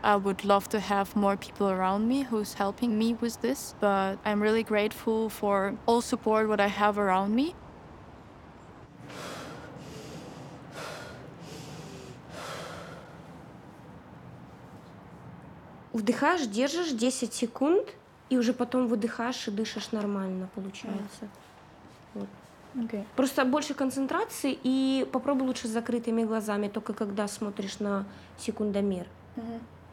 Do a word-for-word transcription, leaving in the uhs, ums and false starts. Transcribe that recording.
I would love to have more people around me who's helping me with this, but I'm really grateful for all support what I have around me. Вдыхаешь, держишь десять секунд, и уже потом выдыхаешь и дышишь нормально, получается. Вот. Okay. Просто больше концентрации, и попробуй лучше с закрытыми глазами, только когда смотришь на секундомер. Mhm.